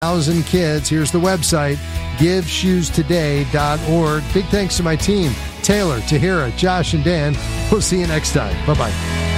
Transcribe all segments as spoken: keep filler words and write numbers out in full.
thousand kids. Here's the website, give shoes today dot org. Big thanks to my team, Taylor, Tahira, Josh, and Dan. We'll see you next time. Bye-bye.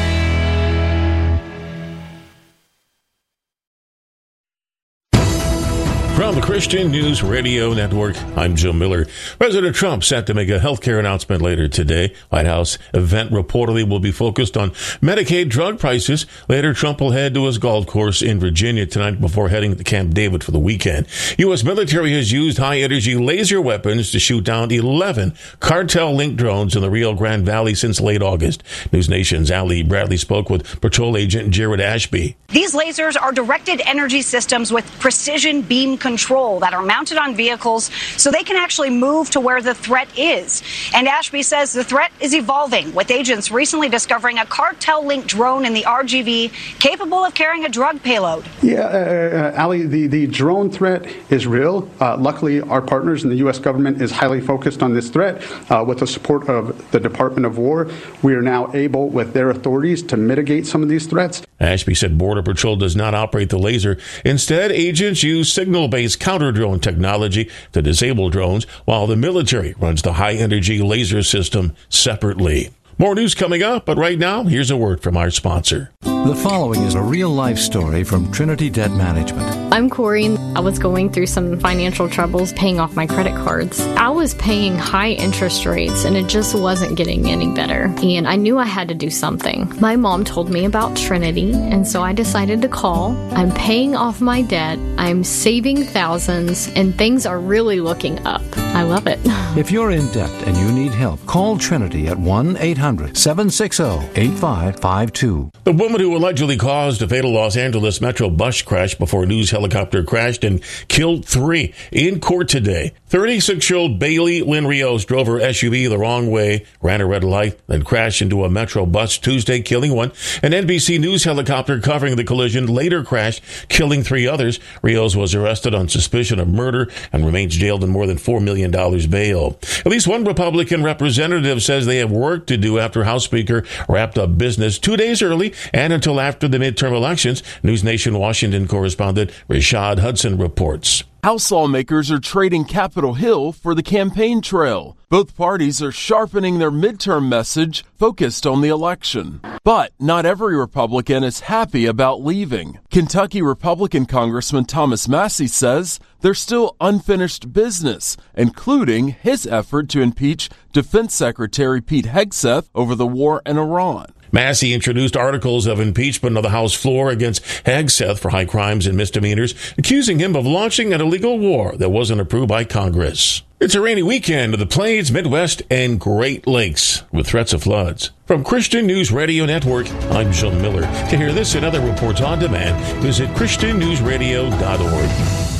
From the Christian News Radio Network, I'm Joe Miller. President Trump set to make a health care announcement later today. White House event reportedly will be focused on Medicaid drug prices. Later, Trump will head to his golf course in Virginia tonight before heading to Camp David for the weekend. U S military has used high-energy laser weapons to shoot down eleven cartel-linked drones in the Rio Grande Valley since late August. News Nation's Ali Bradley spoke with Patrol Agent Jared Ashby. These lasers are directed energy systems with precision beam control that are mounted on vehicles so they can actually move to where the threat is. And Ashby says the threat is evolving, with agents recently discovering a cartel-linked drone in the R G V capable of carrying a drug payload. Yeah, uh, uh, Ali, the, the drone threat is real. Uh, luckily, our partners in the U S government is highly focused on this threat. Uh, with the support of the Department of War, we are now able, with their authorities, to mitigate some of these threats. Ashby said Border Patrol does not operate the laser. Instead, agents use signal-based counter-drone technology to disable drones, while the military runs the high-energy laser system separately. More news coming up, but right now, here's a word from our sponsor. The following is a real-life story from Trinity Debt Management. I'm Corey. I was going through some financial troubles paying off my credit cards. I was paying high interest rates, and it just wasn't getting any better. And I knew I had to do something. My mom told me about Trinity, and so I decided to call. I'm paying off my debt. I'm saving thousands, and things are really looking up. I love it. If you're in debt and you need help, call Trinity at one eight hundred seven six zero eight five five two. The woman who allegedly caused a fatal Los Angeles Metro bus crash before a news helicopter crashed and killed three in court today. thirty-six-year-old Bailey Lynn Rios drove her S U V the wrong way, ran a red light, then crashed into a Metro bus Tuesday, killing one. An N B C News helicopter covering the collision later crashed, killing three others. Rios was arrested on suspicion of murder and remains jailed in more than four million dollars bail. At least one Republican representative says they have work to do after House Speaker wrapped up business two days early and until after the midterm elections. News Nation Washington correspondent Rashad Hudson reports. House lawmakers are trading Capitol Hill for the campaign trail. Both parties are sharpening their midterm message focused on the election. But not every Republican is happy about leaving. Kentucky Republican Congressman Thomas Massie says there's still unfinished business, including his effort to impeach Defense Secretary Pete Hegseth over the war in Iran. Massie introduced articles of impeachment on the House floor against Hegseth for high crimes and misdemeanors, accusing him of launching an illegal war that wasn't approved by Congress. It's a rainy weekend in the Plains, Midwest, and Great Lakes with threats of floods. From Christian News Radio Network, I'm Joe Miller. To hear this and other reports on demand, visit christian news radio dot org.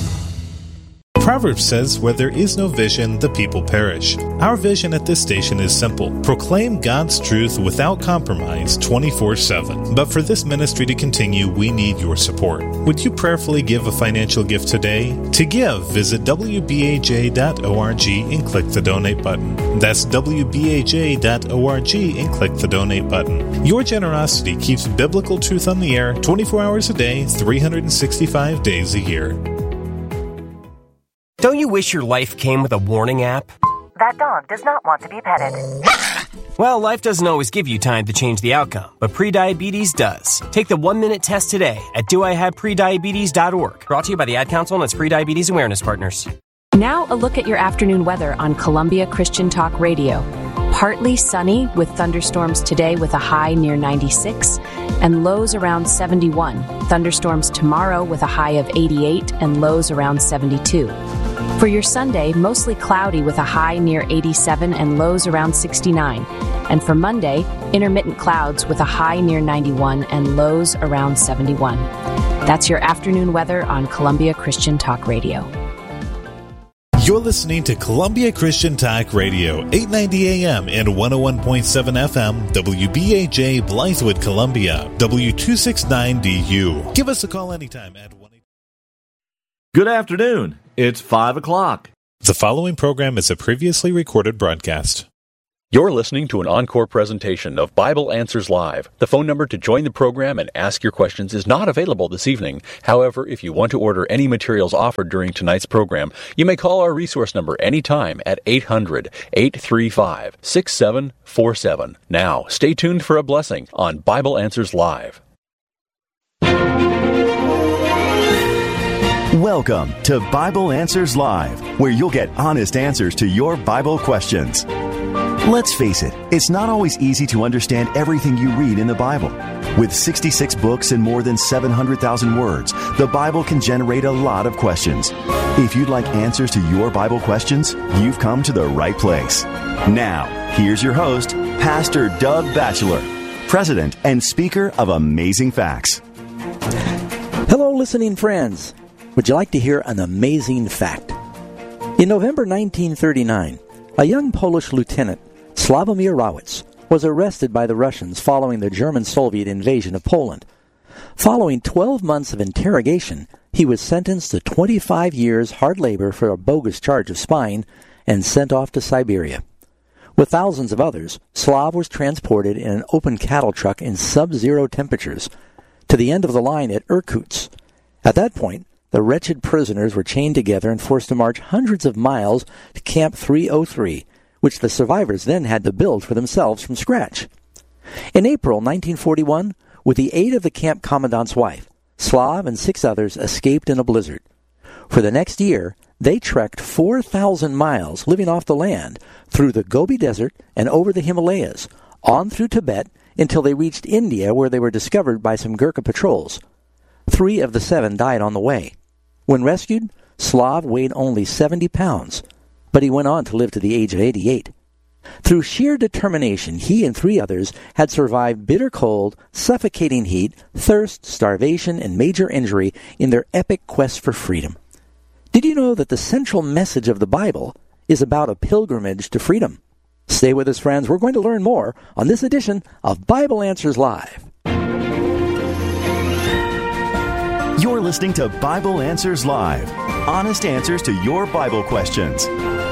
Proverbs says, where there is no vision, the people perish. Our vision at this station is simple. Proclaim God's truth without compromise twenty-four seven. But for this ministry to continue, we need your support. Would you prayerfully give a financial gift today? To give, visit w b a j dot org and click the donate button. That's w b a j dot org and click the donate button. Your generosity keeps biblical truth on the air twenty-four hours a day, three hundred sixty-five days a year. Don't you wish your life came with a warning app? That dog does not want to be petted. Well, life doesn't always give you time to change the outcome, but prediabetes does. Take the one-minute test today at do I have prediabetes dot org. Brought to you by the Ad Council and its Prediabetes Awareness Partners. Now a look at your afternoon weather on Columbia Christian Talk Radio. Partly sunny with thunderstorms today with a high near ninety-six and lows around seventy-one. Thunderstorms tomorrow with a high of eighty-eight and lows around seventy-two. For your Sunday, mostly cloudy with a high near eighty-seven and lows around sixty-nine. And for Monday, intermittent clouds with a high near ninety-one and lows around seventy-one. That's your afternoon weather on Columbia Christian Talk Radio. You're listening to Columbia Christian Talk Radio, eight ninety A M and one oh one point seven F M, W B A J, Blythewood, Columbia, W two sixty-nine D U. Give us a call anytime at one eight. Good afternoon. It's five o'clock. The following program is a previously recorded broadcast. You're listening to an encore presentation of Bible Answers Live. The phone number to join the program and ask your questions is not available this evening. However, if you want to order any materials offered during tonight's program, you may call our resource number anytime at eight hundred, eight three five, six seven four seven. Now, stay tuned for a blessing on Bible Answers Live. Welcome to Bible Answers Live, where you'll get honest answers to your Bible questions. Let's face it, it's not always easy to understand everything you read in the Bible. With sixty-six books and more than seven hundred thousand words, the Bible can generate a lot of questions. If you'd like answers to your Bible questions, you've come to the right place. Now, here's your host, Pastor Doug Batchelor, President and Speaker of Amazing Facts. Hello, listening friends. Would you like to hear an amazing fact? In November nineteen thirty-nine, a young Polish lieutenant, Sławomir Rawicz, was arrested by the Russians following the German-Soviet invasion of Poland. Following twelve months of interrogation, he was sentenced to twenty-five years hard labor for a bogus charge of spying and sent off to Siberia. With thousands of others, Slav was transported in an open cattle truck in sub-zero temperatures to the end of the line at Irkutsk. At that point, the wretched prisoners were chained together and forced to march hundreds of miles to Camp three oh three, which the survivors then had to build for themselves from scratch. In April nineteen forty-one, with the aid of the camp commandant's wife, Slav and six others escaped in a blizzard. For the next year, they trekked four thousand miles, living off the land, through the Gobi Desert and over the Himalayas, on through Tibet, until they reached India, where they were discovered by some Gurkha patrols. Three of the seven died on the way. When rescued, Slav weighed only seventy pounds, but he went on to live to the age of eighty-eight. Through sheer determination, he and three others had survived bitter cold, suffocating heat, thirst, starvation, and major injury in their epic quest for freedom. Did you know that the central message of the Bible is about a pilgrimage to freedom? Stay with us, friends. We're going to learn more on this edition of Bible Answers Live. You're listening to Bible Answers Live, honest answers to your Bible questions.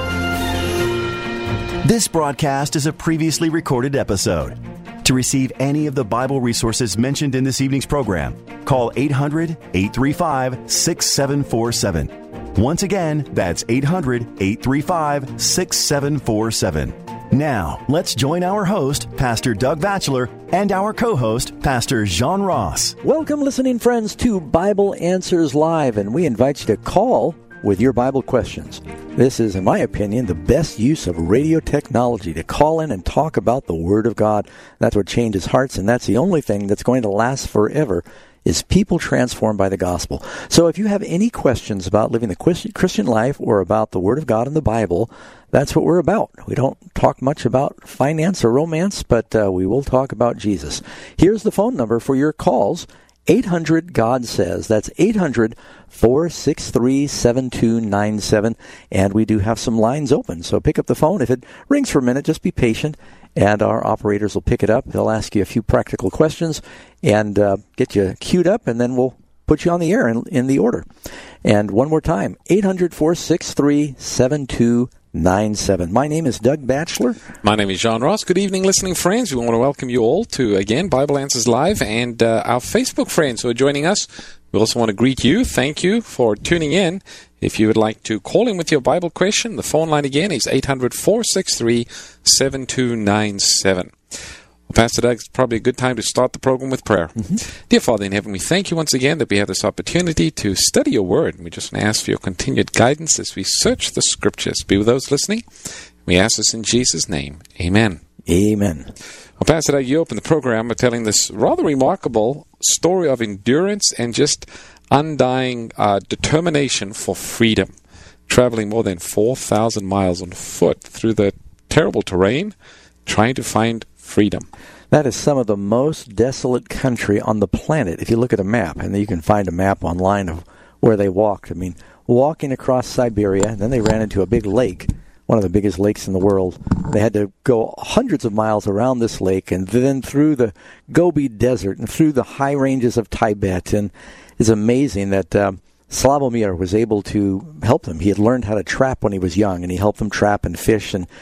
This broadcast is a previously recorded episode. To receive any of the Bible resources mentioned in this evening's program, call eight hundred, eight three five, six seven four seven. Once again, that's eight hundred, eight three five, six seven four seven. Now, let's join our host, Pastor Doug Batchelor, and our co-host, Pastor Jean Ross. Welcome, listening friends, to Bible Answers Live, and we invite you to call with your Bible questions. This is, in my opinion, the best use of radio technology, to call in and talk about the Word of God. That's what changes hearts, and that's the only thing that's going to last forever, is people transformed by the gospel. So if you have any questions about living the Christian life or about the Word of God in the Bible, that's what we're about. We don't talk much about finance or romance, but uh, we will talk about Jesus. Here's the phone number for your calls, eight hundred God says. That's eight hundred, four six three, seven two nine seven. And we do have some lines open, so pick up the phone. If it rings for a minute, just be patient, and our operators will pick it up. They'll ask you a few practical questions and uh, get you queued up, and then we'll put you on the air in, in the order. And one more time, eight hundred, four six three, seven two nine seven. My name is Doug Batchelor. My name is Jean Ross. Good evening, listening friends. We want to welcome you all to, again, Bible Answers Live, and uh, our Facebook friends who are joining us. We also want to greet you. Thank you for tuning in. If you would like to call in with your Bible question, the phone line again is eight hundred, four six three, seven two nine seven. Well, Pastor Doug, it's probably a good time to start the program with prayer. Mm-hmm. Dear Father in heaven, we thank you once again that we have this opportunity to study your word. And we just want to ask for your continued guidance as we search the scriptures. Be with those listening. We ask this in Jesus' name. Amen. Amen. Well, Pastor Doug, you opened the program by telling this rather remarkable story of endurance and just undying uh, determination for freedom, traveling more than four thousand miles on foot through the terrible terrain, trying to find freedom. That is some of the most desolate country on the planet. If you look at a map, and you can find a map online of where they walked. I mean, walking across Siberia, and then they ran into a big lake, one of the biggest lakes in the world. They had to go hundreds of miles around this lake, and then through the Gobi Desert, and through the high ranges of Tibet. And it's amazing that um, Sławomir was able to help them. He had learned how to trap when he was young, and he helped them trap and fish, and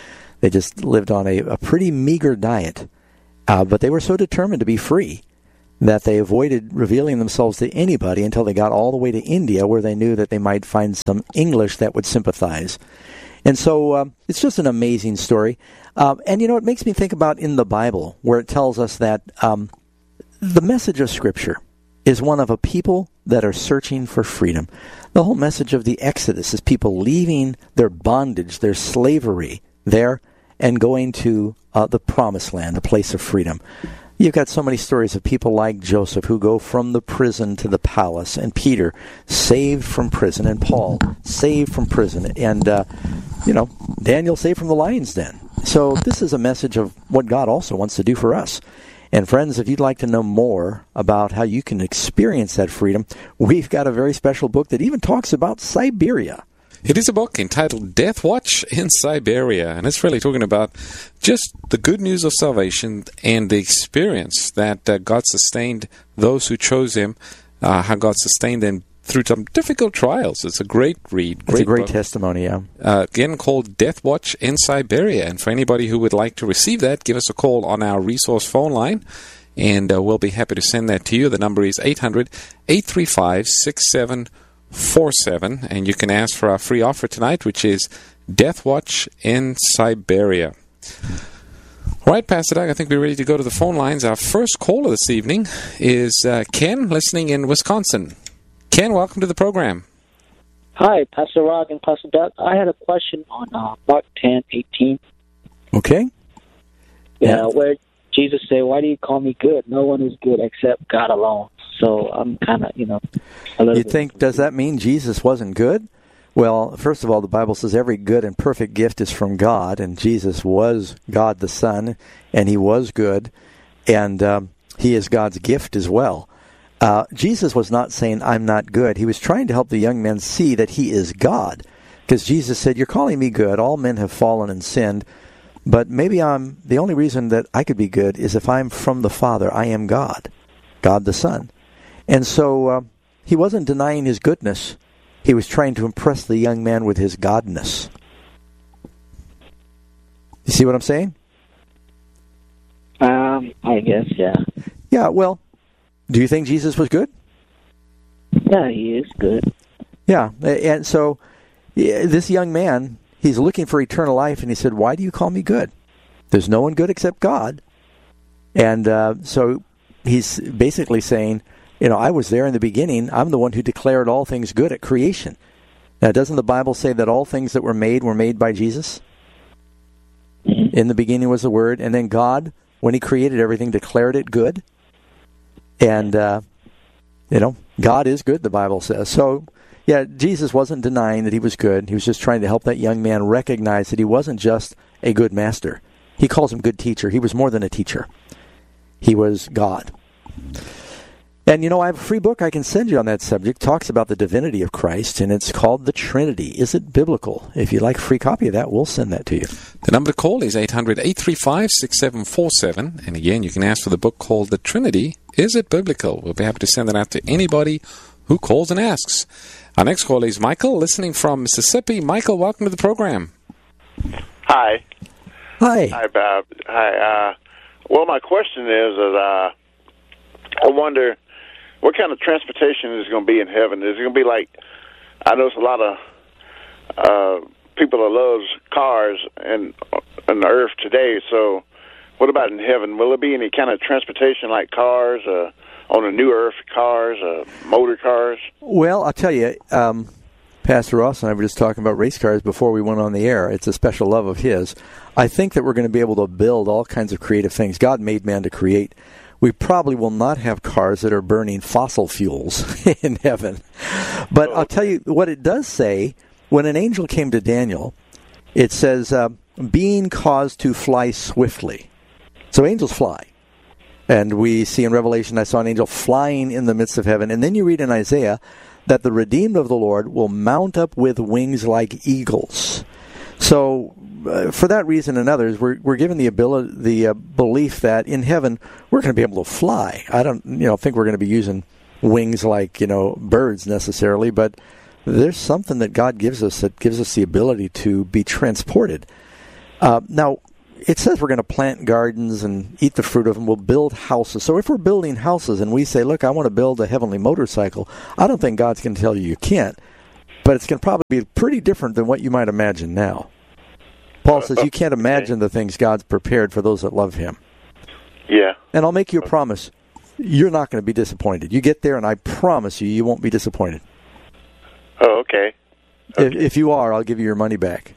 They just lived on a, a pretty meager diet. Uh, but they were so determined to be free that they avoided revealing themselves to anybody until they got all the way to India, where they knew that they might find some English that would sympathize. And so um, it's just an amazing story. Uh, and, you know, it makes me think about in the Bible, where it tells us that um, the message of Scripture is one of a people that are searching for freedom. The whole message of the Exodus is people leaving their bondage, their slavery there, and going to uh, the Promised Land, a place of freedom. You've got so many stories of people like Joseph who go from the prison to the palace, and Peter saved from prison, and Paul saved from prison, and, uh, you know, Daniel saved from the lion's den. So this is a message of what God also wants to do for us. And friends, if you'd like to know more about how you can experience that freedom, we've got a very special book that even talks about Siberia. It is a book entitled Death Watch in Siberia, and it's really talking about just the good news of salvation and the experience that uh, God sustained those who chose Him, uh, how God sustained them through some difficult trials. It's a great read. Great it's a great book. testimony, yeah. Uh, again, called Death Watch in Siberia. And for anybody who would like to receive that, give us a call on our resource phone line, and uh, we'll be happy to send that to you. The number is eight hundred, eight three five, six seven four seven, and you can ask for our free offer tonight, which is Death Watch in Siberia. All right, Pastor Doug, I think we're ready to go to the phone lines. Our first caller this evening is uh, Ken, listening in Wisconsin. Ken, welcome to the program. Hi, Pastor Rock and Pastor Doug. I had a question on uh, Mark ten eighteen. Okay. Yeah, yeah, where Jesus said, "Why do you call me good? No one is good except God alone." So I'm kind of, you know, a little You bit think, does that mean Jesus wasn't good? Well, first of all, the Bible says every good and perfect gift is from God, and Jesus was God the Son, and He was good, and um, He is God's gift as well. Uh, Jesus was not saying, I'm not good. He was trying to help the young men see that He is God, because Jesus said, you're calling me good. All men have fallen and sinned, but maybe I'm the only reason that I could be good is if I'm from the Father. I am God, God the Son. And so uh, He wasn't denying His goodness. He was trying to impress the young man with His godness. You see what I'm saying? Um, I guess, yeah. Yeah, well, do you think Jesus was good? Yeah, He is good. Yeah, and so yeah, this young man, he's looking for eternal life, and he said, why do you call me good? There's no one good except God. And uh, so he's basically saying, you know, I was there in the beginning. I'm the one who declared all things good at creation. Now, doesn't the Bible say that all things that were made were made by Jesus? Mm-hmm. In the beginning was the Word, and then God, when He created everything, declared it good. And, uh, you know, God is good, the Bible says. So, yeah, Jesus wasn't denying that He was good. He was just trying to help that young man recognize that he wasn't just a good master. He calls him good teacher. He was more than a teacher. He was God. And, you know, I have a free book I can send you on that subject. It talks about the divinity of Christ, and it's called The Trinity. Is it biblical? If you'd like a free copy of that, we'll send that to you. The number to call is eight hundred, eight three five, six seven four seven. And again, you can ask for the book called The Trinity. Is it biblical? We'll be happy to send that out to anybody who calls and asks. Our next caller is Michael, listening from Mississippi. Michael, welcome to the program. Hi. Hi. Hi, Bob. Hi. Uh, well, my question is that uh, I wonder what kind of transportation is going to be in heaven. Is it going to be like, I know it's a lot of uh, people that loves cars and on the earth today, so what about in heaven? Will there be any kind of transportation like cars, uh, on the new earth, cars, uh, motor cars? Well, I'll tell you, um, Pastor Ross and I were just talking about race cars before we went on the air. It's a special love of his. I think that we're going to be able to build all kinds of creative things. God made man to create. We probably will not have cars that are burning fossil fuels in heaven. But I'll tell you what it does say. When an angel came to Daniel, it says, uh, being caused to fly swiftly. So angels fly. And we see in Revelation, I saw an angel flying in the midst of heaven. And then you read in Isaiah that the redeemed of the Lord will mount up with wings like eagles. So uh, for that reason and others, we're we're given the ability, the uh, belief that in heaven we're going to be able to fly. I don't, you know, think we're going to be using wings like, you know, birds necessarily, but there's something that God gives us that gives us the ability to be transported. Uh, now, it says we're going to plant gardens and eat the fruit of them. We'll build houses. So if we're building houses and we say, look, I want to build a heavenly motorcycle, I don't think God's going to tell you you can't. But it's going to probably be pretty different than what you might imagine now. Paul says you can't imagine the things God's prepared for those that love him. Yeah. And I'll make you a promise. You're not going to be disappointed. You get there, and I promise you, you won't be disappointed. Oh, okay. okay. If, if you are, I'll give you your money back.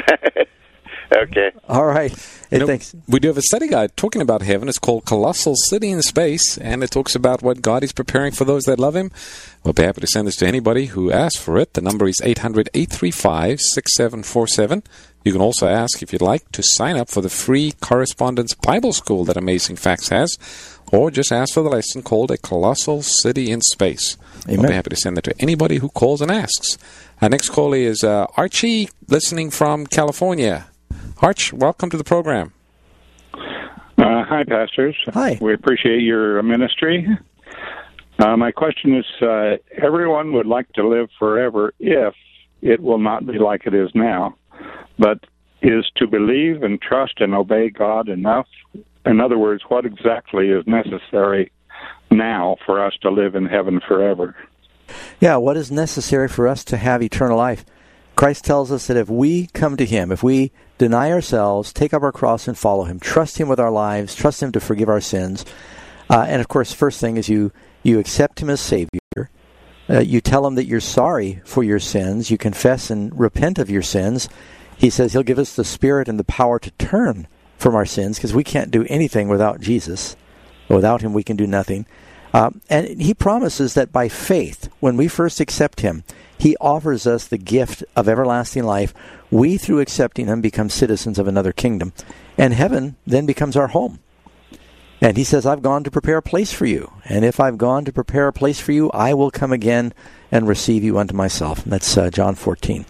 Okay. All right. Hey, you know, thanks. We do have a study guide talking about heaven. It's called Colossal City in Space, and it talks about what God is preparing for those that love him. We'll be happy to send this to anybody who asks for it. The number is eight hundred, eight three five, six seven four seven. You can also ask if you'd like to sign up for the free Correspondence Bible School that Amazing Facts has, or just ask for the lesson called A Colossal City in Space. Amen. We'll be happy to send that to anybody who calls and asks. Our next call is uh, Archie, listening from California. Arch, welcome to the program. Uh, hi, pastors. Hi. We appreciate your ministry. Uh, my question is, uh, everyone would like to live forever if it will not be like it is now. But is to believe and trust and obey God enough? In other words, what exactly is necessary now for us to live in heaven forever? Yeah, what is necessary for us to have eternal life? Christ tells us that if we come to him, if we deny ourselves, take up our cross and follow him, trust him with our lives, trust him to forgive our sins, uh, and of course, first thing is you, you accept him as Savior, uh, you tell him that you're sorry for your sins, you confess and repent of your sins. He says he'll give us the Spirit and the power to turn from our sins, because we can't do anything without Jesus. Without him, we can do nothing. Uh, and he promises that by faith, when we first accept him, he offers us the gift of everlasting life. We, through accepting him, become citizens of another kingdom. And heaven then becomes our home. And he says, I've gone to prepare a place for you. And if I've gone to prepare a place for you, I will come again and receive you unto myself. And that's uh, John fourteen.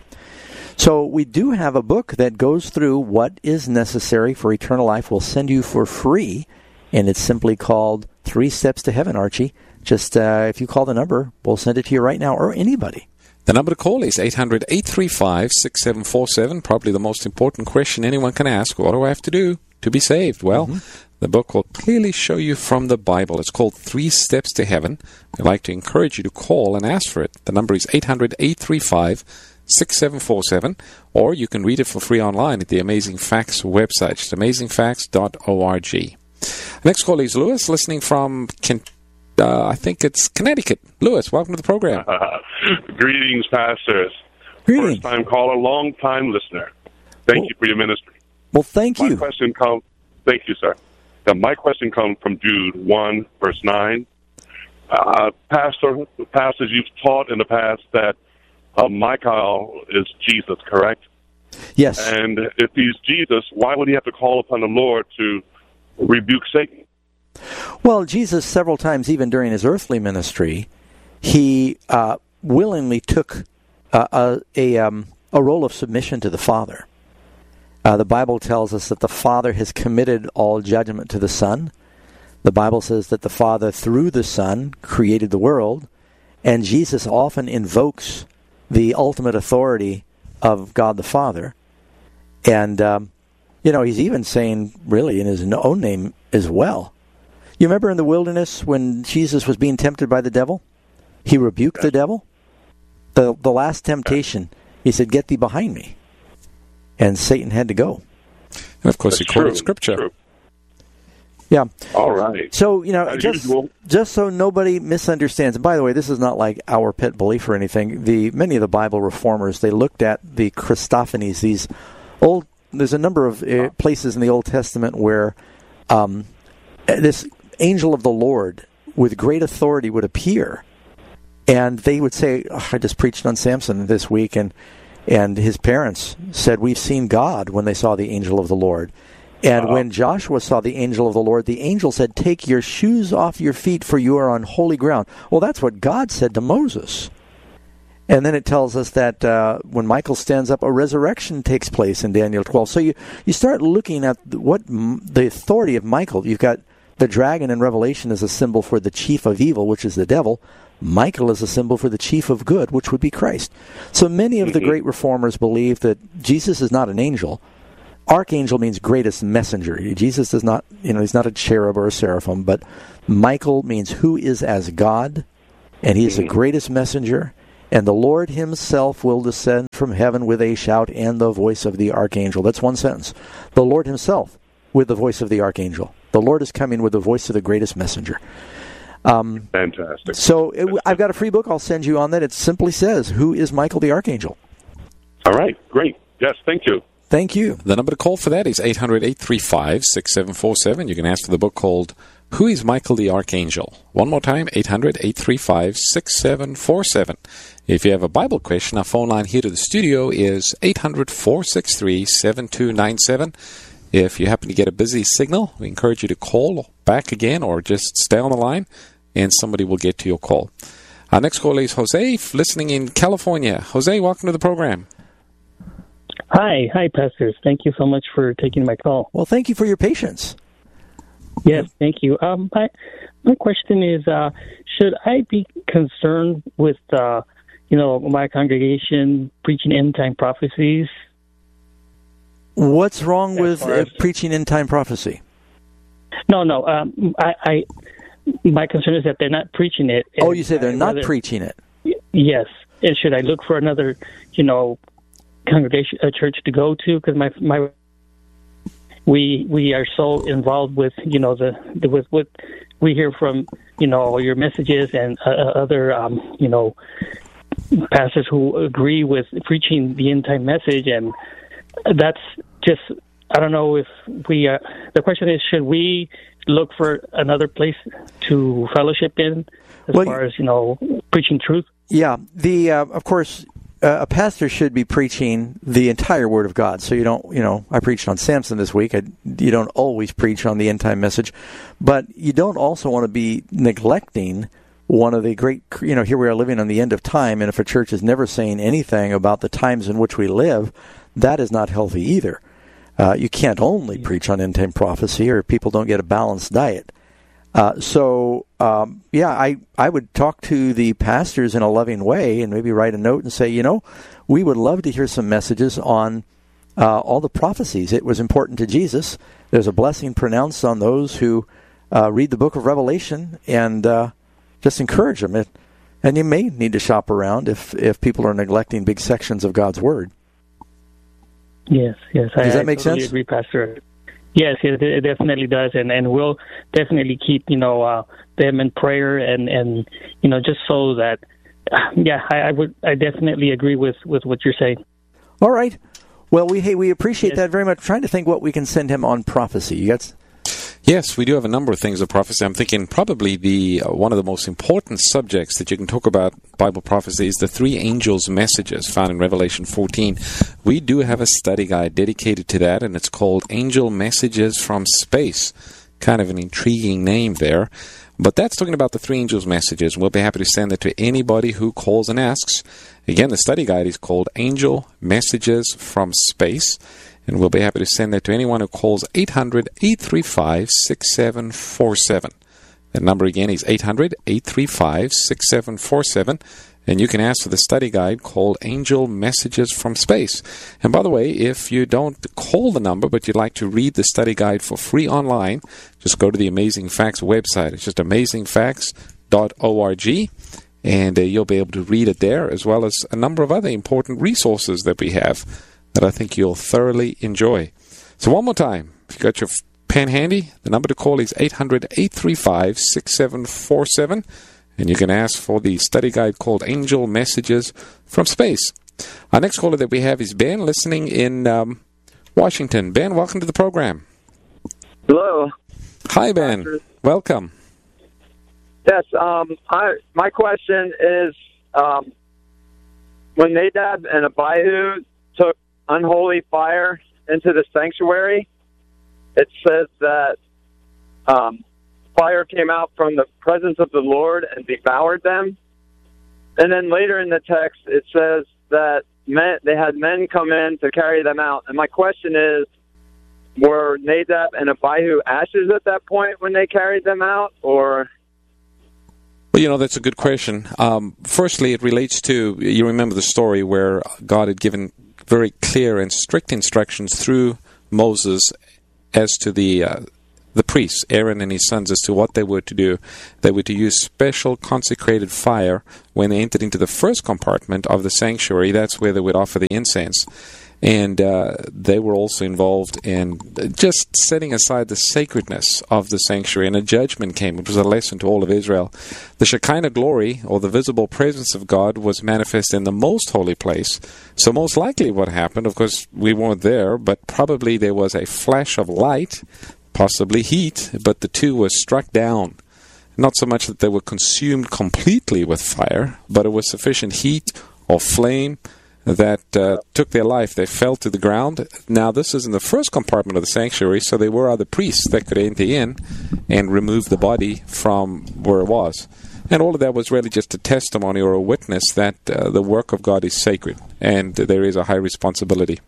So we do have a book that goes through what is necessary for eternal life. We'll send you for free. And it's simply called Three Steps to Heaven, Archie. Just uh, if you call the number, we'll send it to you right now, or anybody. The number to call is eight hundred, eight three five, six seven four seven. Probably the most important question anyone can ask. What do I have to do to be saved? Well, mm-hmm. the book will clearly show you from the Bible. It's called Three Steps to Heaven. I'd like to encourage you to call and ask for it. The number is eight hundred, eight three five, six seven four seven. Or you can read it for free online at the Amazing Facts website. It's amazing facts dot org. Next call is Lewis, listening from Kent. Uh, I think it's Connecticut. Lewis, welcome to the program. Uh, greetings, pastors. Greetings. First-time caller, long-time listener. Thank well, you for your ministry. Well, thank my you. Question come, thank you, sir. Now, my question comes from Jude one, verse nine. Uh, Pastor, pastors, you've taught in the past that uh, Michael is Jesus, correct? Yes. And if he's Jesus, why would he have to call upon the Lord to rebuke Satan? Well, Jesus, several times, even during his earthly ministry, he uh, willingly took uh, a a, um, a role of submission to the Father. Uh, the Bible tells us that the Father has committed all judgment to the Son. The Bible says that the Father, through the Son, created the world, and Jesus often invokes the ultimate authority of God the Father. And, um, you know, he's even saying, really, in his own name as well. You remember in the wilderness when Jesus was being tempted by the devil? He rebuked the devil. The the last temptation, he said, "Get thee behind me." And Satan had to go. And of course, That's he quoted Scripture. True. Yeah. All right. So, you know, As just, usual. just so nobody misunderstands, and by the way, this is not like our pet belief or anything. The many of the Bible reformers, they looked at the Christophanies, these old, there's a number of uh, places in the Old Testament where um, this angel of the Lord with great authority would appear. And they would say, oh, I just preached on Samson this week, and and his parents said, we've seen God when they saw the angel of the Lord. And uh-huh. when Joshua saw the angel of the Lord, the angel said, take your shoes off your feet, for you are on holy ground. Well, that's what God said to Moses. And then it tells us that uh, when Michael stands up, a resurrection takes place in Daniel twelve. So you, you start looking at what the authority of Michael. You've got the dragon in Revelation is a symbol for the chief of evil, which is the devil. Michael is a symbol for the chief of good, which would be Christ. So many of the great reformers believe that Jesus is not an angel. archangel means greatest messenger. Jesus is not, you know, he's not a cherub or a seraphim, but Michael means who is as God, and he is the greatest messenger. And the Lord himself will descend from heaven with a shout and the voice of the archangel. That's one sentence. The Lord himself with the voice of the archangel. The Lord is coming with the voice of the greatest messenger. Um, Fantastic. So it, I've got a free book I'll send you on that. It simply says, who is Michael the archangel? All right, great. Yes, thank you. Thank you. The number to call for that is eight hundred, eight three five, six seven four seven. You can ask for the book called Who is Michael the Archangel? One more time, eight hundred, eight three five, six seven four seven. If you have a Bible question, our phone line here to the studio is eight hundred, four six three, seven two nine seven. If you happen to get a busy signal, we encourage you to call back again or just stay on the line, and somebody will get to your call. Our next caller is Jose, listening in California. Jose, welcome to the program. Hi, hi, pastors. Thank you so much for taking my call. Well, thank you for your patience. Yes, thank you. Um, my my question is, uh, should I be concerned with, uh, you know, my congregation preaching end time prophecies? What's wrong with uh, preaching end time prophecy? No, no. Um, I, I my concern is that they're not preaching it. Oh, you say they're I not rather, preaching it? Yes. And should I look for another, you know, congregation, a church to go to? Because my my we we are so involved with, you know, the, the with what we hear from, you know, your messages and uh, other um, you know, pastors who agree with preaching the end time message, and that's just, I don't know if we. Uh, the question is, should we look for another place to fellowship in, as well, far as, you know, preaching truth? Yeah, the uh, of course. Uh, a pastor should be preaching the entire Word of God. So you don't, you know, I preached on Samson this week. I, you don't always preach on the end time message, but you don't also want to be neglecting one of the great, you know, here we are living on the end of time, and if a church is never saying anything about the times in which we live, that is not healthy either. Uh, you can't only preach on end time prophecy, or people don't get a balanced diet. Uh, so, um, yeah, I, I would talk to the pastors in a loving way and maybe write a note and say, you know, we would love to hear some messages on uh, all the prophecies. It was important to Jesus. There's a blessing pronounced on those who uh, read the book of Revelation, and uh, just encourage them. It, and you may need to shop around if, if people are neglecting big sections of God's Word. Yes, yes. Does I, that make I totally sense? agree, Pastor. Yes, it, it definitely does, and, and we'll definitely keep, you know, uh, them in prayer, and, and you know, just so that, uh, yeah, I, I would, I definitely agree with, with what you're saying. All right. Well, we hey, we appreciate yes. that very much. I'm trying to think what we can send him on prophecy. You got? Yes, we do have a number of things of prophecy. I'm thinking probably the uh, one of the most important subjects that you can talk about Bible prophecy is the three angels' messages found in Revelation fourteen. We do have a study guide dedicated to that, and it's called Angel Messages from Space. Kind of an intriguing name there. But that's talking about the three angels' messages. We'll be happy to send it to anybody who calls and asks. Again, the study guide is called Angel Messages from Space. And we'll be happy to send that to anyone who calls eight hundred, eight three five, six seven four seven. That number again is eight hundred, eight three five, six seven four seven. And you can ask for the study guide called Angel Messages from Space. And by the way, if you don't call the number, but you'd like to read the study guide for free online, just go to the Amazing Facts website. It's just amazing facts dot org. And uh, you'll be able to read it there, as well as a number of other important resources that we have that I think you'll thoroughly enjoy. So one more time, if you got your pen handy, the number to call is eight hundred, eight three five, six seven four seven, and you can ask for the study guide called Angel Messages from Space. Our next caller that we have is Ben, listening in um, Washington. Ben, welcome to the program. Hello. Hi, Ben. Doctor. Welcome. Yes, um, I, my question is, um, when Nadab and Abihu took unholy fire into the sanctuary, it says that um, fire came out from the presence of the Lord and devoured them. And then later in the text, it says that men, they had men come in to carry them out. And my question is, were Nadab and Abihu ashes at that point when they carried them out, or... Well, you know, that's a good question. Um, firstly, it relates to, you remember the story where God had given very clear and strict instructions through Moses as to the uh, the priests, Aaron and his sons, as to what they were to do. They were to use special consecrated fire when they entered into the first compartment of the sanctuary. That's where they would offer the incense. And uh, they were also involved in just setting aside the sacredness of the sanctuary, and a judgment came. It was a lesson to all of Israel. The Shekinah glory, or the visible presence of God, was manifest in the most holy place. So most likely what happened, of course, we weren't there, but probably there was a flash of light, possibly heat, but the two were struck down. Not so much that they were consumed completely with fire, but it was sufficient heat or flame that uh, took their life. They fell to the ground. Now, this is in the first compartment of the sanctuary, so there were other priests that could enter in and remove the body from where it was. And all of that was really just a testimony or a witness that uh, the work of God is sacred, and there is a high responsibility.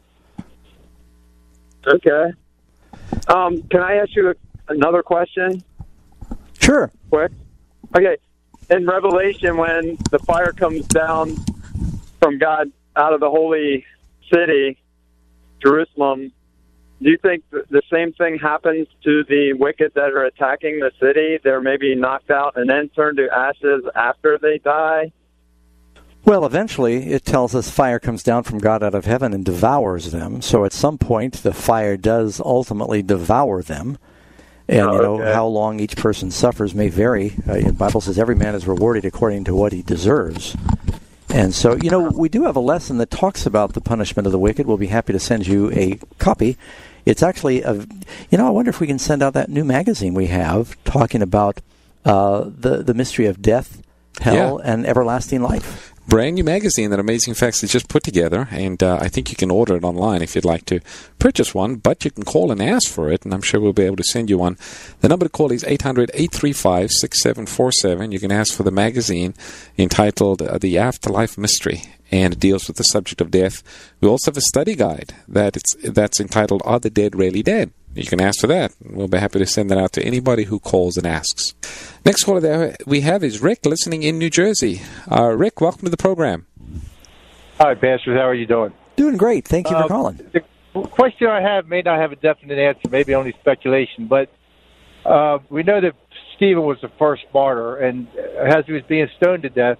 Okay. Um, can I ask you another question? Sure. Quick. Okay. In Revelation, when the fire comes down from God out of the holy city, Jerusalem, do you think the same thing happens to the wicked that are attacking the city? They're maybe knocked out and then turned to ashes after they die? Well, eventually it tells us fire comes down from God out of heaven and devours them. So at some point the fire does ultimately devour them. And, oh, you know, okay. how long each person suffers may vary. Uh, the Bible says every man is rewarded according to what he deserves. And so, you know, we do have a lesson that talks about the punishment of the wicked. We'll be happy to send you a copy. It's actually, a, you know, I wonder if we can send out that new magazine we have talking about uh, the, the mystery of death, hell, Yeah. and everlasting life. Brand new magazine that Amazing Facts has just put together, and uh, I think you can order it online if you'd like to purchase one, but you can call and ask for it, and I'm sure we'll be able to send you one. The number to call is eight hundred, eight three five, six seven four seven. You can ask for the magazine entitled uh, The Afterlife Mystery, and it deals with the subject of death. We also have a study guide that it's, that's entitled Are the Dead Really Dead? You can ask for that. We'll be happy to send that out to anybody who calls and asks. Next caller there we have is Rick, listening in New Jersey. Uh, Rick, welcome to the program. Hi, Pastors. How are you doing? Doing great. Thank you for uh, calling. The question I have may not have a definite answer, maybe only speculation, but uh, we know that Stephen was the first martyr, and as he was being stoned to death,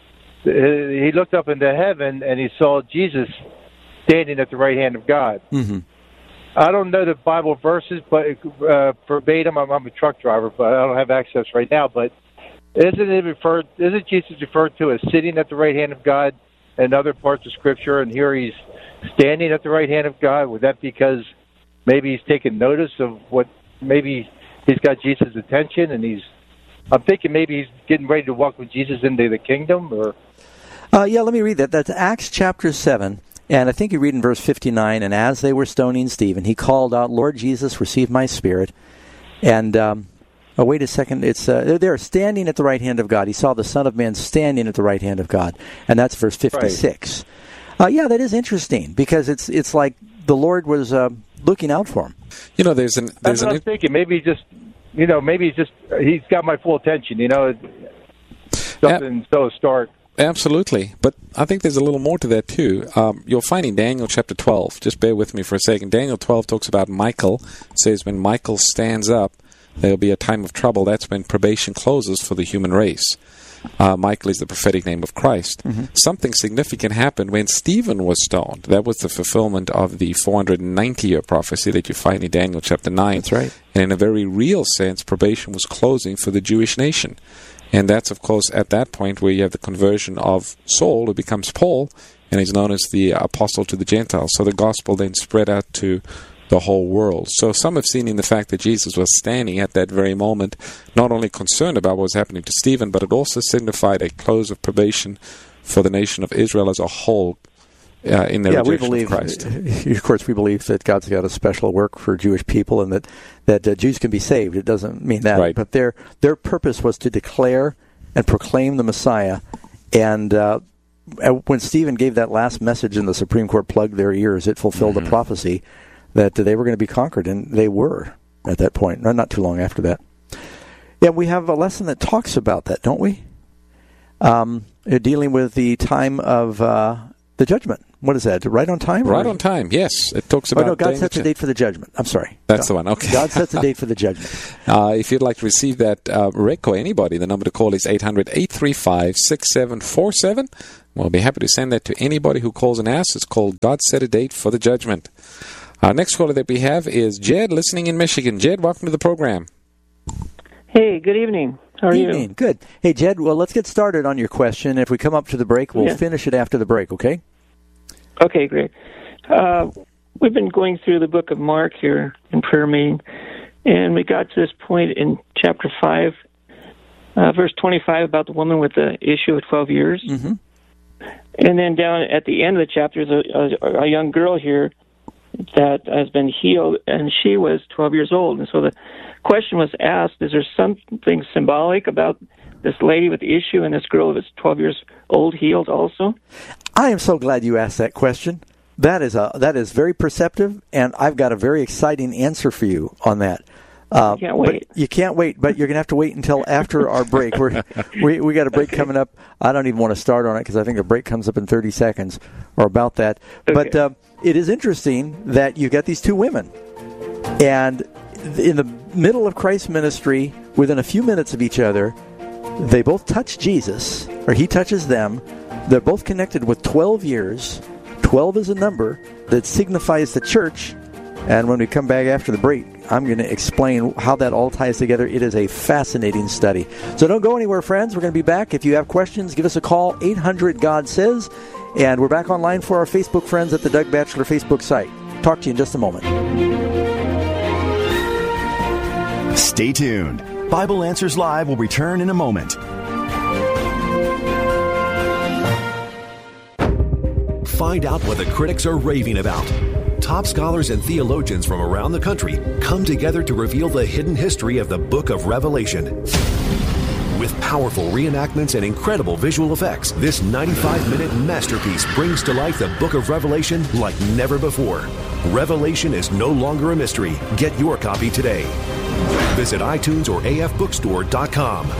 he looked up into heaven and he saw Jesus standing at the right hand of God. Mm-hmm. I don't know the Bible verses, but uh, verbatim, I'm, I'm a truck driver, but I don't have access right now. But isn't it referred? Isn't Jesus referred to as sitting at the right hand of God in other parts of Scripture? And here he's standing at the right hand of God. Would that be because maybe he's taking notice of what? Maybe he's got Jesus' attention, and he's. I'm thinking maybe he's getting ready to welcome Jesus into the kingdom, or. Uh, yeah, let me read that. That's Acts chapter seven. And I think you read in verse fifty-nine, and as they were stoning Stephen, he called out, Lord Jesus, receive my spirit. And, um, oh, wait a second, it's uh, they're standing at the right hand of God. He saw the Son of Man standing at the right hand of God. And that's verse fifty-six. Right. Uh, yeah, that is interesting, because it's it's like the Lord was uh, looking out for him. You know, there's an... There's That's what an I'm thinking. Maybe he just, you know, maybe he's just, he's got my full attention, you know, something so historic. Absolutely. But I think there's a little more to that, too. Um, you'll find in Daniel chapter twelve, just bear with me for a second. Daniel twelve talks about Michael. It says when Michael stands up, there'll be a time of trouble. That's when probation closes for the human race. Uh, Michael is the prophetic name of Christ. Mm-hmm. Something significant happened when Stephen was stoned. That was the fulfillment of the four hundred ninety-year prophecy that you find in Daniel chapter nine. That's right. And in a very real sense, probation was closing for the Jewish nation. And that's, of course, at that point where you have the conversion of Saul, who becomes Paul, and he's known as the apostle to the Gentiles. So the gospel then spread out to the whole world. So some have seen in the fact that Jesus was standing at that very moment, not only concerned about what was happening to Stephen, but it also signified a close of probation for the nation of Israel as a whole. Uh, in their yeah, we rejection believe, of Christ. Of course, we believe that God's got a special work for Jewish people, and that that uh, Jews can be saved. It doesn't mean that, right. But their their purpose was to declare and proclaim the Messiah. And uh, when Stephen gave that last message, and the Supreme Court plugged their ears, it fulfilled mm-hmm. a prophecy that they were going to be conquered, and they were at that point. Not too long after that. Yeah, we have a lesson that talks about that, don't we? Um, dealing with the time of uh, the judgment. what is that? Right on time? Right or? on time, yes. It talks about... Oh, no, God day sets a date for the judgment. I'm sorry. That's God, the one, okay. God sets a date for the judgment. Uh, if you'd like to receive that, uh, Rick or anybody, the number to call is eight hundred, eight three five, six seven four seven. We'll be happy to send that to anybody who calls and asks. It's called God Set a Date for the Judgment. Our next caller that we have is Jed, listening in Michigan. Jed, welcome to the program. Hey, good evening. How are evening. you? Good. Hey, Jed, well, let's get started on your question. If we come up to the break, we'll Yeah. finish it after the break, okay? Okay, great. Uh, we've been going through the book of Mark here in prayer meeting, and we got to this point in chapter five, uh, verse twenty-five, about the woman with the issue of twelve years. Mm-hmm. And then down at the end of the chapter is a, a, a young girl here that has been healed, and she was twelve years old. And so the question was asked, is there something symbolic about this lady with the issue and this girl that's twelve years old healed also? I am so glad you asked that question. That is a that is very perceptive, and I've got a very exciting answer for you on that. Uh, can't wait. But you can't wait, but you're going to have to wait until after our break. We're, we we got a break coming up. I don't even want to start on it because I think a break comes up in thirty seconds or about that. Okay. But uh, it is interesting that you got these two women, and in the middle of Christ's ministry, within a few minutes of each other, they both touch Jesus, or he touches them. They're both connected with twelve years. twelve is a number that signifies the church. And when we come back after the break, I'm going to explain how that all ties together. It is a fascinating study. So don't go anywhere, friends. We're going to be back. If you have questions, give us a call, eight hundred God says. And we're back online for our Facebook friends at the Doug Batchelor Facebook site. Talk to you in just a moment. Stay tuned. Bible Answers Live will return in a moment. Find out what the critics are raving about. Top scholars and theologians from around the country come together to reveal the hidden history of the book of Revelation. With powerful reenactments and incredible visual effects, this ninety-five minute masterpiece brings to life the book of Revelation like never before. Revelation is no longer a mystery. Get your copy today. Visit iTunes or A F bookstore dot com.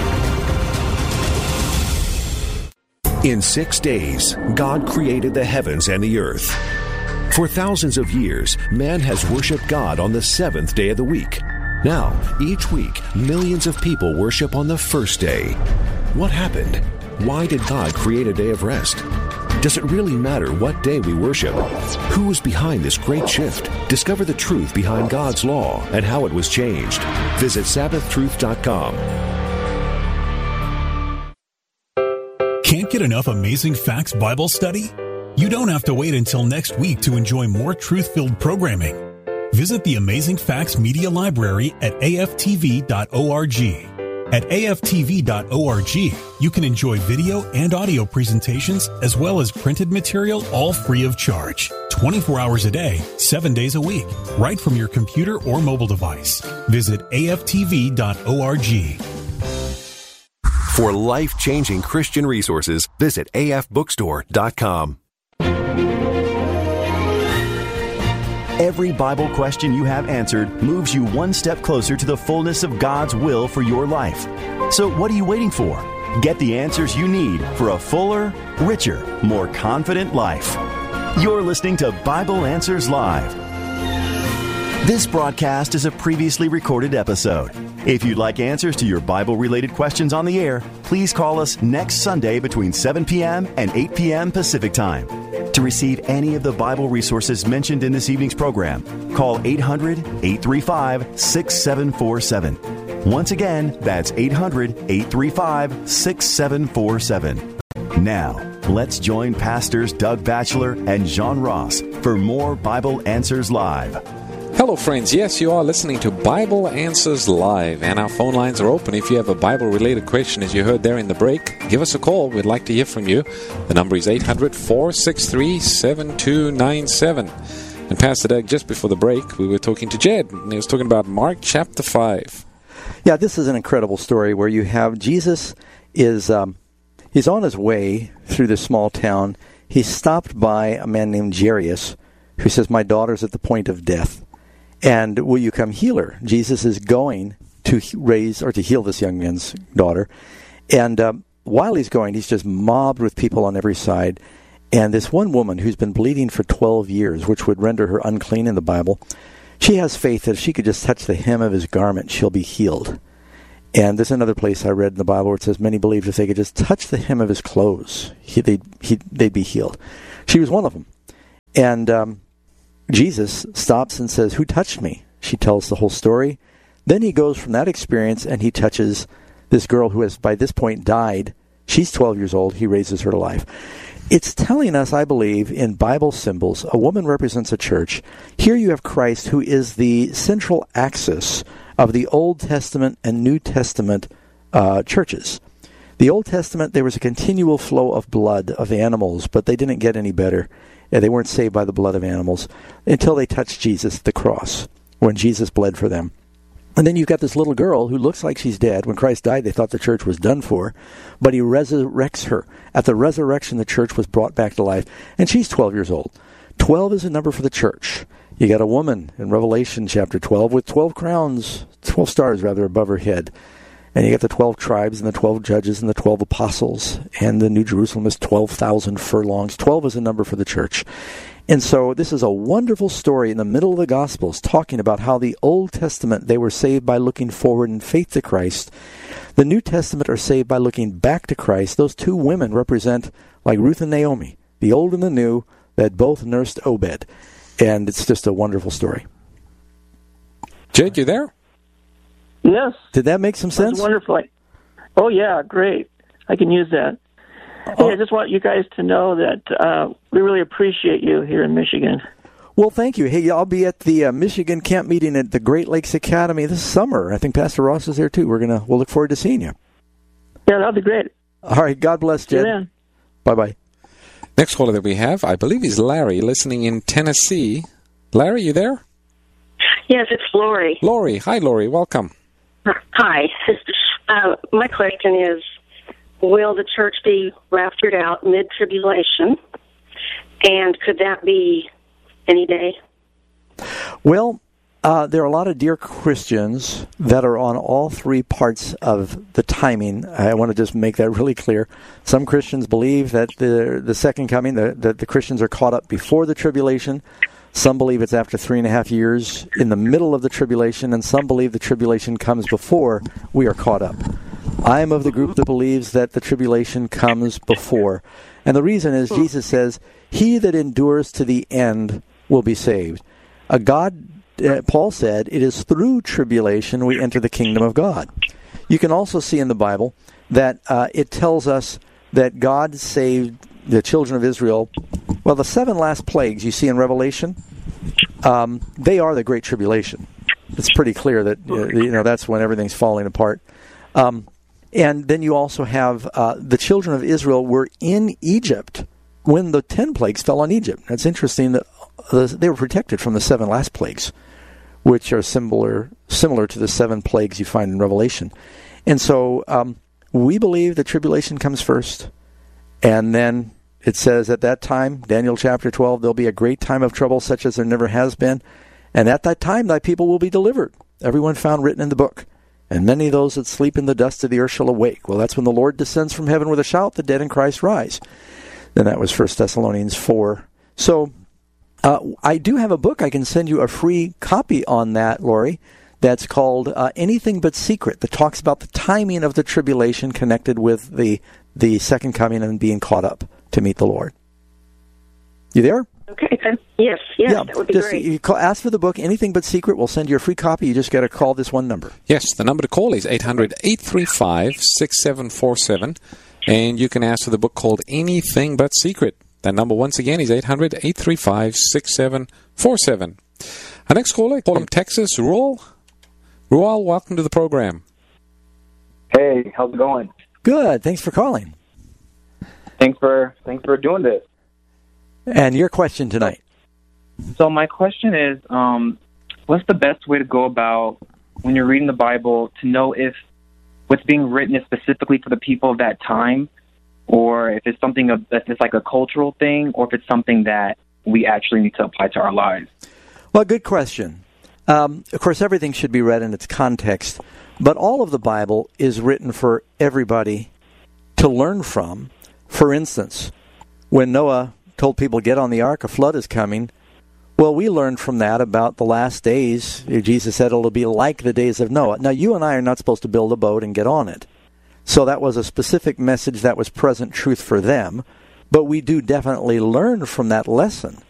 In six days, God created the heavens and the earth. For thousands of years, man has worshiped God on the seventh day of the week. Now, each week, millions of people worship on the first day. What happened? Why did God create a day of rest? Does it really matter what day we worship? Who is behind this great shift? Discover the truth behind God's law and how it was changed. Visit Sabbath Truth dot com. Can't get enough Amazing Facts Bible study? You don't have to wait until next week to enjoy more truth-filled programming. Visit the Amazing Facts Media Library at A F T V dot org. At A F T V dot org, you can enjoy video and audio presentations as well as printed material, all free of charge. twenty-four hours a day, seven days a week, right from your computer or mobile device. Visit A F T V dot org. For life-changing Christian resources, visit A F bookstore dot com. Every Bible question you have answered moves you one step closer to the fullness of God's will for your life. So what are you waiting for? Get the answers you need for a fuller, richer, more confident life. You're listening to Bible Answers Live. This broadcast is a previously recorded episode. If you'd like answers to your Bible-related questions on the air, please call us next Sunday between seven p.m. and eight p.m. Pacific Time. To receive any of the Bible resources mentioned in this evening's program, call eight hundred, eight three five, six seven four seven. Once again, that's eight hundred, eight three five, six seven four seven. Now, let's join Pastors Doug Batchelor and John Ross for more Bible Answers Live. Hello, friends. Yes, you are listening to Bible Answers Live, and our phone lines are open. If you have a Bible-related question, as you heard there in the break, give us a call. We'd like to hear from you. The number is eight hundred, four six three, seven two nine seven. And Pastor Doug, just before the break, we were talking to Jed, and he was talking about Mark chapter five. Yeah, this is an incredible story where you have Jesus is um, he's on his way through this small town. He's stopped by a man named Jairus, who says, "My daughter's at the point of death. And will you come heal her?" Jesus is going to raise or to heal this young man's daughter. And um, while he's going, he's just mobbed with people on every side. And this one woman who's been bleeding for twelve years, which would render her unclean in the Bible, she has faith that if she could just touch the hem of his garment, she'll be healed. And there's another place I read in the Bible where it says many believed if they could just touch the hem of his clothes, he, they'd, he, they'd be healed. She was one of them. And um, Jesus stops and says, "Who touched me?" She tells the whole story. Then he goes from that experience and he touches this girl who has by this point died. She's twelve years old. He raises her to life. It's telling us, I believe, in Bible symbols, a woman represents a church. Here you have Christ, who is the central axis of the Old Testament and New Testament uh, churches. The Old Testament, there was a continual flow of blood of animals, but they didn't get any better. They weren't saved by the blood of animals until they touched Jesus at the cross, when Jesus bled for them. And then you've got this little girl who looks like she's dead. When Christ died, they thought the church was done for, but he resurrects her. At the resurrection, the church was brought back to life, and she's twelve years old. twelve is a number for the church. You got a woman in Revelation chapter twelve with twelve crowns, twelve stars rather, above her head. And you got the twelve tribes and the twelve judges and the twelve apostles. And the New Jerusalem is twelve thousand furlongs. twelve is a number for the church. And so this is a wonderful story in the middle of the Gospels talking about how the Old Testament, they were saved by looking forward in faith to Christ. The New Testament are saved by looking back to Christ. Those two women represent, like Ruth and Naomi, the old and the new, that both nursed Obed. And it's just a wonderful story. Jake, you there? Yes. Did that make some sense? That's wonderful. Oh, yeah, great. I can use that. Oh. Hey, I just want you guys to know that uh, we really appreciate you here in Michigan. Well, thank you. Hey, I'll be at the uh, Michigan camp meeting at the Great Lakes Academy this summer. I think Pastor Ross is there, too. We're gonna we'll look forward to seeing you. Yeah, that'll be great. All right. God bless, Jed. Bye-bye. Next caller that we have, I believe, is Larry, listening in Tennessee. Larry, you there? Yes, it's Lori. Lori. Hi, Lori. Welcome. Hi. Uh, my question is, will the church be raptured out mid-tribulation? And could that be any day? Well, uh, there are a lot of dear Christians that are on all three parts of the timing. I want to just make that really clear. Some Christians believe that the the second coming, the, that the Christians are caught up before the tribulation. Some believe it's after three and a half years in the middle of the tribulation, and some believe the tribulation comes before we are caught up. I am of the group that believes that the tribulation comes before. And the reason is Jesus says, "He that endures to the end will be saved." A God, uh, Paul said, it is through tribulation we enter the kingdom of God. You can also see in the Bible that uh, it tells us that God saved the children of Israel. Well, the seven last plagues you see in Revelation, um, they are the Great Tribulation. It's pretty clear that uh, you know that's when everything's falling apart. Um, and then you also have uh, the children of Israel were in Egypt when the ten plagues fell on Egypt. That's interesting that uh, they were protected from the seven last plagues, which are similar similar to the seven plagues you find in Revelation. And so um, we believe the tribulation comes first, and then it says at that time, Daniel chapter twelve, there'll be a great time of trouble such as there never has been. And at that time thy people will be delivered, everyone found written in the book. And many of those that sleep in the dust of the earth shall awake. Well, that's when the Lord descends from heaven with a shout, the dead in Christ rise. Then that was First Thessalonians four. So uh, I do have a book. I can send you a free copy on that, Lori, that's called uh, Anything But Secret, that talks about the timing of the tribulation connected with the the second coming and being caught up to meet the Lord. You there? Okay, then. Yes, yes, yeah, that would be just, great. You call, ask for the book, Anything But Secret. We'll send you a free copy. You just got to call this one number. Yes, the number to call is eight hundred, eight three five, six seven four seven, and you can ask for the book called Anything But Secret. That number, once again, is eight hundred, eight three five, six seven four seven. Our next caller from Texas, Ruel. Ruel, welcome to the program. Hey, how's it going? Good. Thanks for calling. Thanks for thanks for doing this. And your question tonight. So my question is, um, what's the best way to go about when you're reading the Bible to know if what's being written is specifically for the people of that time, or if it's something of, if it's like a cultural thing, or if it's something that we actually need to apply to our lives? Well, good question. Um, of course, everything should be read in its context, but all of the Bible is written for everybody to learn from. For instance, when Noah told people, get on the ark, a flood is coming. Well, we learned from that about the last days. Jesus said it'll be like the days of Noah. Now, you and I are not supposed to build a boat and get on it. So that was a specific message that was present truth for them. But we do definitely learn from that lesson